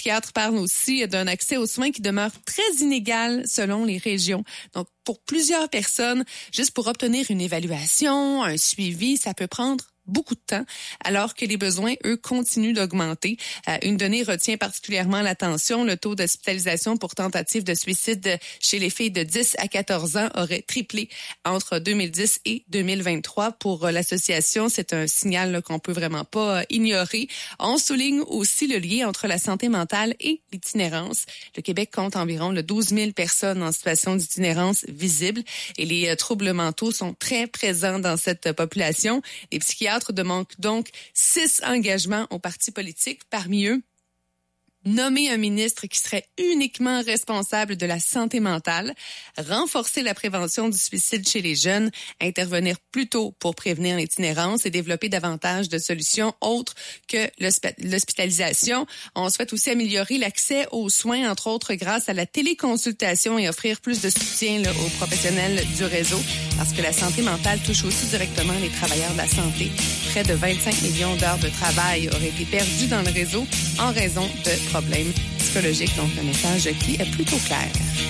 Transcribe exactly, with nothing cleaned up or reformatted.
psychiatre parle aussi d'un accès aux soins qui demeure très inégal selon les régions. Donc, pour plusieurs personnes, juste pour obtenir une évaluation, un suivi, ça peut prendre beaucoup de temps, alors que les besoins, eux, continuent d'augmenter. Euh, une donnée retient particulièrement l'attention. Le taux d'hospitalisation pour tentative de suicide chez les filles de dix à quatorze ans aurait triplé entre deux mille dix et deux mille vingt-trois. Pour euh, l'association, c'est un signal là, qu'on peut vraiment pas euh, ignorer. On souligne aussi le lien entre la santé mentale et l'itinérance. Le Québec compte environ le douze mille personnes en situation d'itinérance visible et les euh, troubles mentaux sont très présents dans cette euh, population. Les psychiatres demandent donc six engagements aux partis politiques. Parmi eux, nommer un ministre qui serait uniquement responsable de la santé mentale, renforcer la prévention du suicide chez les jeunes, intervenir plus tôt pour prévenir l'itinérance et développer davantage de solutions autres que l'hospitalisation. On souhaite aussi améliorer l'accès aux soins, entre autres grâce à la téléconsultation et offrir plus de soutien là, aux professionnels du réseau, parce que la santé mentale touche aussi directement les travailleurs de la santé. Près de vingt-cinq millions d'heures de travail auraient été perdues dans le réseau en raison de problèmes psychologiques. Donc, un message qui est plutôt clair.